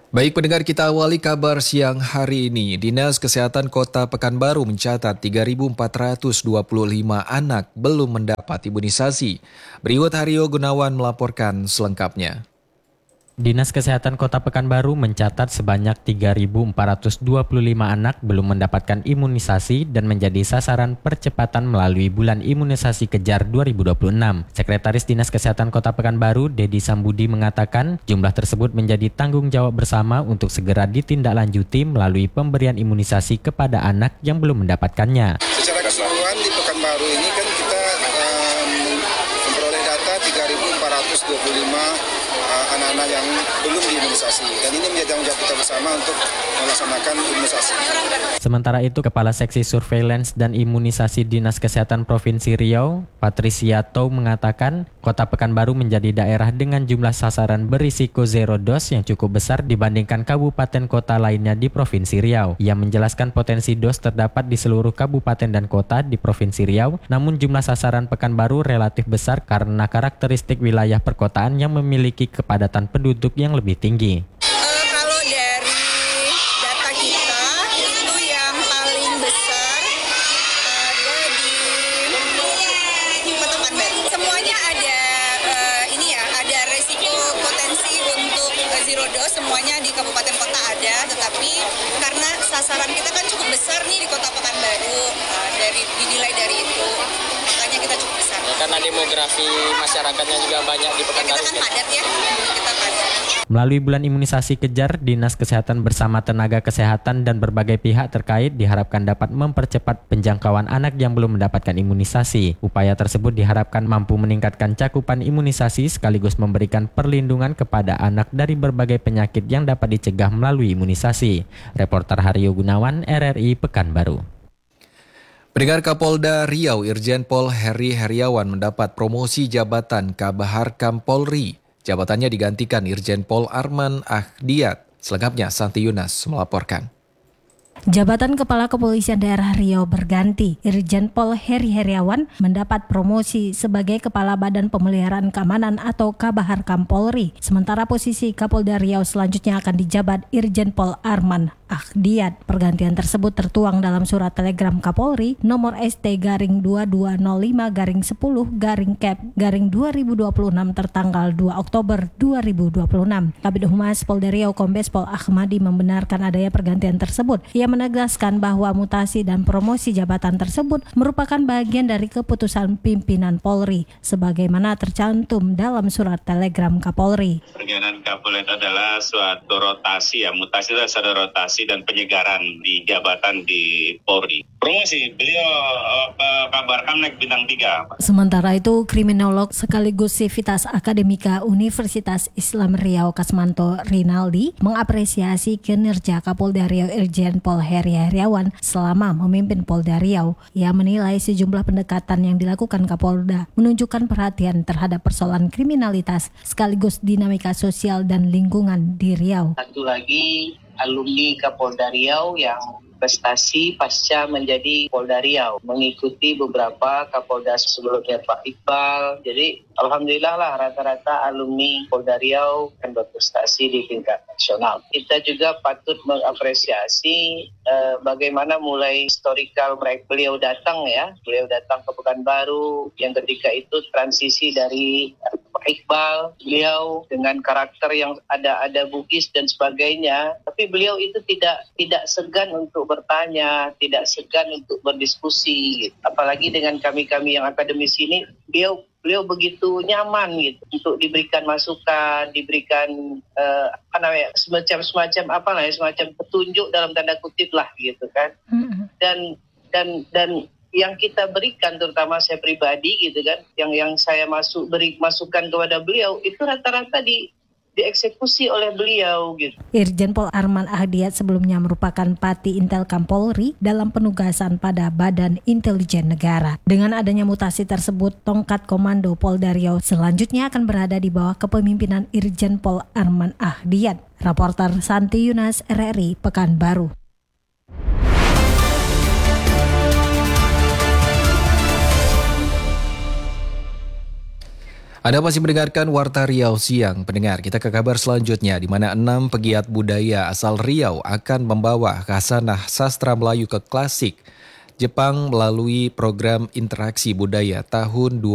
Baik pendengar, kita awali kabar siang hari ini. Dinas Kesehatan Kota Pekanbaru mencatat 3.425 anak belum mendapat imunisasi. Berikut Haryo Gunawan melaporkan selengkapnya. Dinas Kesehatan Kota Pekanbaru mencatat sebanyak 3.425 anak belum mendapatkan imunisasi dan menjadi sasaran percepatan melalui Bulan Imunisasi Kejar 2026. Sekretaris Dinas Kesehatan Kota Pekanbaru, Dedi Sambudi mengatakan jumlah tersebut menjadi tanggung jawab bersama untuk segera ditindaklanjuti melalui pemberian imunisasi kepada anak yang belum mendapatkannya. Secara keseluruhan di Pekanbaru ini kan kita memperoleh data 3.425 anak-anak yang belum diimunisasi, dan ini menjadi tanggung jawab kita bersama untuk melaksanakan imunisasi. Sementara itu, Kepala Seksi Surveillance dan Imunisasi Dinas Kesehatan Provinsi Riau, Patricia Tou mengatakan, Kota Pekanbaru menjadi daerah dengan jumlah sasaran berisiko zero dose yang cukup besar dibandingkan kabupaten kota lainnya di Provinsi Riau. Ia menjelaskan potensi dos terdapat di seluruh kabupaten dan kota di Provinsi Riau, namun jumlah sasaran Pekanbaru relatif besar karena karakteristik wilayah perkotaan yang memiliki kepadatan penduduk yang lebih tinggi. Kalau dari data kita itu yang paling besar ada di Kota Pekanbaru. Semuanya ada ada resiko potensi untuk zero dose, semuanya di kabupaten kota ada, tetapi karena sasaran kita kan cukup besar nih di Kota Pekanbaru, dinilai dari itu, makanya kita cukup besar. Karena demografi masyarakatnya juga banyak di Pekanbaru. Kita kan padat ya, kita padat. Melalui Bulan Imunisasi Kejar, Dinas Kesehatan bersama tenaga kesehatan dan berbagai pihak terkait diharapkan dapat mempercepat penjangkauan anak yang belum mendapatkan imunisasi. Upaya tersebut diharapkan mampu meningkatkan cakupan imunisasi sekaligus memberikan perlindungan kepada anak dari berbagai penyakit yang dapat dicegah melalui imunisasi. Reporter Haryo Gunawan, RRI Pekanbaru. Pendengar, Kapolda Riau Irjen Pol Heri Heriawan mendapat promosi jabatan Kabahar Kam Polri. Jabatannya digantikan Irjen Pol Arman Ahdiat. Selengkapnya Santi Yunas melaporkan. Jabatan Kepala Kepolisian Daerah Riau berganti. Irjen Pol Heri Heriawan mendapat promosi sebagai Kepala Badan Pemeliharaan Keamanan atau Kabahar Kam Polri. Sementara posisi Kapolda Riau selanjutnya akan dijabat Irjen Pol Arman Ahdiat. Pergantian tersebut tertuang dalam surat telegram Kapolri nomor ST-2205-10-Cap-2026 tertanggal 2 Oktober 2026. Kabid Humas Polda Riau Kombes Pol Ahmadi membenarkan adanya pergantian tersebut. Ia menegaskan bahwa mutasi dan promosi jabatan tersebut merupakan bagian dari keputusan pimpinan Polri sebagaimana tercantum dalam surat telegram Kapolri. Pergantian Kapolri adalah suatu rotasi ya, mutasi itu adalah rotasi dan penyegaran di jabatan di Polri. Promosi, beliau Kabar Kam naik bintang 3. Sementara itu, kriminolog sekaligus Sivitas Akademika Universitas Islam Riau Kasmanto Rinaldi mengapresiasi kinerja Kapolda Riau Irjen Pol Heri Heriawan selama memimpin Polda Riau. Ia menilai sejumlah pendekatan yang dilakukan Kapolda menunjukkan perhatian terhadap persoalan kriminalitas sekaligus dinamika sosial dan lingkungan di Riau. Satu lagi, alumni Kapolda Riau yang prestasi pasca menjadi Polda Riau, mengikuti beberapa Kapolda sebelumnya Pak Iqbal. Jadi alhamdulillah lah rata-rata alumni Polda Riau kan berprestasi di tingkat nasional. Kita juga patut mengapresiasi bagaimana mulai historikal beliau datang ke Pekanbaru yang ketika itu transisi dari Pak Iqbal, beliau dengan karakter yang ada Bugis dan sebagainya, tapi beliau itu tidak segan untuk bertanya, tidak segan untuk berdiskusi gitu. Apalagi dengan kami yang akademisi ini, beliau begitu nyaman gitu untuk diberikan masukan, diberikan semacam petunjuk dalam tanda kutip lah gitu kan. Dan yang kita berikan, terutama saya pribadi gitu kan, yang saya beri masukan kepada beliau itu rata-rata dieksekusi oleh beliau gitu. Irjen Pol Arman Ahdiat sebelumnya merupakan Pati Intelkam Polri dalam penugasan pada Badan Intelijen Negara. Dengan adanya mutasi tersebut, tongkat komando Polda Riau selanjutnya akan berada di bawah kepemimpinan Irjen Pol Arman Ahdiat. Reporter Santi Yunas, RRI Pekanbaru. Anda masih mendengarkan Warta Riau Siang. Pendengar, kita ke kabar selanjutnya, di mana 6 pegiat budaya asal Riau akan membawa khasanah sastra Melayu ke klasik Jepang melalui program interaksi budaya tahun